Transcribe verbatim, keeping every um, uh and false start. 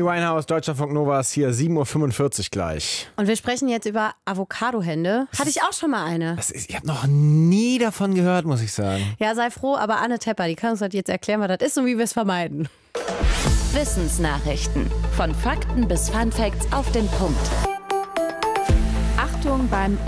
Winehouse, Deutschlandfunk Nova ist hier, sieben Uhr fünfundvierzig gleich. Und wir sprechen jetzt über Avocado-Hände. Hatte ich auch schon mal eine. Das ist, ich habe noch nie davon gehört, muss ich sagen. Ja, sei froh, aber Anne Tepper, die kann uns das jetzt erklären, was das ist und wie wir es vermeiden. Wissensnachrichten. Von Fakten bis Funfacts auf den Punkt. Achtung beim